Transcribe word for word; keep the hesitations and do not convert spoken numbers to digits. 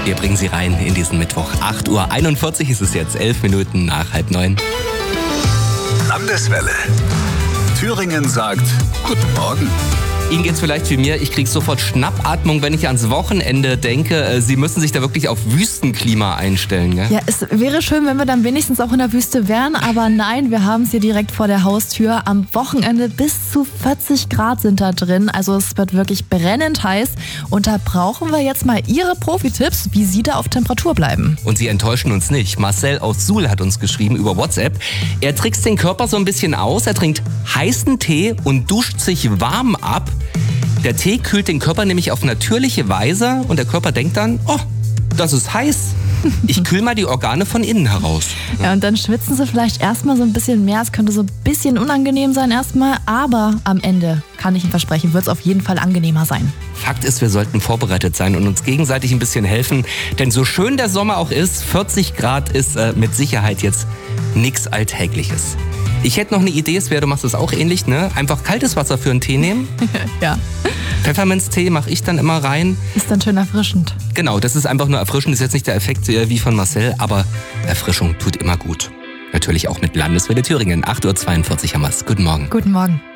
Wir bringen Sie rein in diesen Mittwoch. acht Uhr einundvierzig ist es jetzt, elf Minuten nach halb neun. Landeswelle. Thüringen sagt Guten Morgen. Ihnen geht's vielleicht wie mir, ich krieg sofort Schnappatmung, wenn ich ans Wochenende denke. Sie müssen sich da wirklich auf Wüstenklima einstellen, gell? Ja, es wäre schön, wenn wir dann wenigstens auch in der Wüste wären, aber nein, wir haben es hier direkt vor der Haustür. Am Wochenende bis zu vierzig Grad sind da drin, also es wird wirklich brennend heiß. Und da brauchen wir jetzt mal Ihre Profi-Tipps, wie Sie da auf Temperatur bleiben. Und Sie enttäuschen uns nicht. Marcel aus Suhl hat uns geschrieben über WhatsApp. Er trickst den Körper so ein bisschen aus, er trinkt heißen Tee und duscht sich warm ab. Der Tee kühlt den Körper nämlich auf natürliche Weise und der Körper denkt dann, oh, das ist heiß. Ich kühl mal die Organe von innen heraus. Ja, und dann schwitzen Sie vielleicht erstmal so ein bisschen mehr. Es könnte so ein bisschen unangenehm sein erstmal, aber am Ende, kann ich Ihnen versprechen, wird es auf jeden Fall angenehmer sein. Fakt ist, wir sollten vorbereitet sein und uns gegenseitig ein bisschen helfen. Denn so schön der Sommer auch ist, vierzig Grad ist äh, mit Sicherheit jetzt nichts Alltägliches. Ich hätte noch eine Idee, Svea, du machst es auch ähnlich, ne? Einfach kaltes Wasser für einen Tee nehmen. Ja. Pfefferminztee mache ich dann immer rein. Ist dann schön erfrischend. Genau, das ist einfach nur erfrischend. Das ist jetzt nicht der Effekt äh, wie von Marcel, aber Erfrischung tut immer gut. Natürlich auch mit Landeswelle Thüringen. acht Uhr zweiundvierzig haben wir's. Guten Morgen. Guten Morgen.